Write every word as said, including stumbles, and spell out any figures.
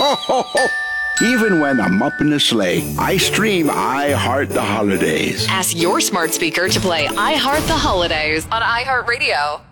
Even when I'm up in the sleigh, I stream I Heart the Holidays. Ask your smart speaker to play I Heart the Holidays on iHeartRadio.